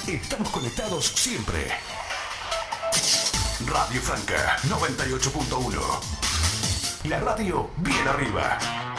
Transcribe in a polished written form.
Estamos conectados siempre. Radio Franca 98.1. La radio bien arriba.